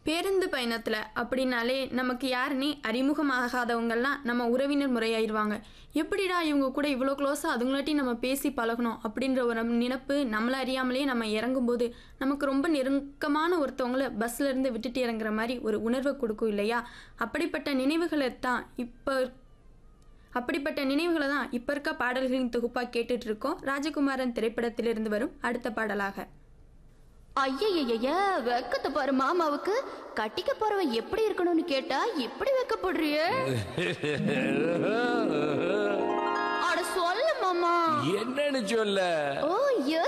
பேருந்து பயணத்துல அப்படின்னாலே நமக்கு யாருன்னே அறிமுகமாகாதவங்கலாம் நம்ம உறவினர் முறையாயிருவாங்க. எப்படிடா இவங்க கூட இவ்வளோ க்ளோஸா அதுங்களாட்டி நம்ம பேசி பழகணும் அப்படின்ற ஒரு நினைப்பு நம்மள அறியாமலேயே நம்ம இறங்கும்போது நமக்கு ரொம்ப நெருக்கமான ஒருத்தவங்கள பஸ்ல இருந்து விட்டுட்டு இறங்குற மாதிரி ஒரு உணர்வை கொடுக்கும் இல்லையா? அப்படிப்பட்ட நினைவுகளை தான் அப்படிப்பட்ட நினைவுகளை தான் இப்போ இருக்க பாடல்களின் தொகுப்பாக கேட்டுட்டு இருக்கோம். ராஜகுமாரன் திரைப்படத்திலிருந்து வரும் அடுத்த பாடலாக. ஐயய்யய்ய வெக்கத்தை பாரு மாமாவுக்கு. கட்டிக்க போறவன் எப்படி இருக்கணும்னு கேட்டா இப்படி வெக்கப்படுறிய? அட சொல்ல மாமா. என்னன்னு சொல்ல? ஓ